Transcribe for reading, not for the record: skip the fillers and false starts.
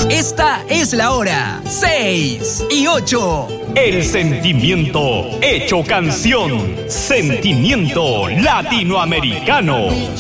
Esta es la hora. 6:08. El sentimiento hecho canción. Sentimiento latinoamericano.